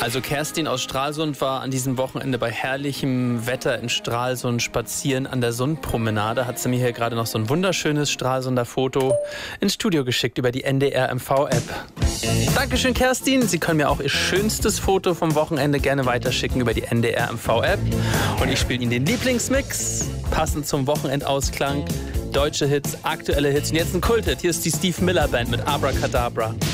Also Kerstin aus Stralsund war an diesem Wochenende bei herrlichem Wetter in Stralsund spazieren an der Sundpromenade. Hat sie mir hier gerade noch so ein wunderschönes Stralsunder Foto ins Studio geschickt über die NDR MV-App. Dankeschön, Kerstin. Sie können mir auch Ihr schönstes Foto vom Wochenende gerne weiterschicken über die NDR MV-App. Und ich spiele Ihnen den Lieblingsmix, passend zum Wochenendausklang. Deutsche Hits, aktuelle Hits und jetzt ein Kulthit. Hier ist die Steve Miller Band mit Abracadabra.